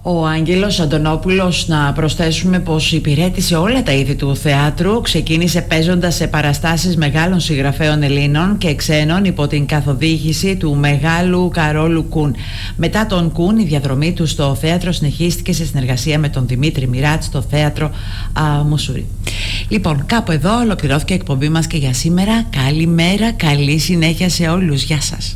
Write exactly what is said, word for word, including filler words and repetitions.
Ο Άγγελος Αντωνόπουλος, να προσθέσουμε πως υπηρέτησε όλα τα είδη του θεάτρου. Ξεκίνησε παίζοντας σε παραστάσεις μεγάλων συγγραφέων Ελλήνων και ξένων υπό την καθοδήγηση του μεγάλου Καρόλου Κουν. Μετά τον Κουν, η διαδρομή του στο θέατρο συνεχίστηκε σε συνεργασία με τον Δημήτρη Μιράτ στο θέατρο α, Μουσουρί. Λοιπόν, κάπου εδώ ολοκληρώθηκε η εκπομπή μας και για σήμερα. Καλημέρα, καλή συνέχεια σε όλους. Γεια σας.